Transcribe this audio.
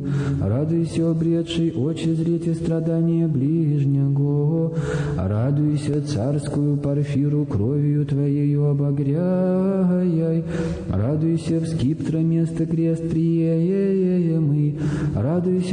Радуйся, обретший очи зреть и страдания ближнего. Радуйся, царскую парфиру кровью Твоею обогряй. Радуйся, в скиптра место крест приемый. Радуйся,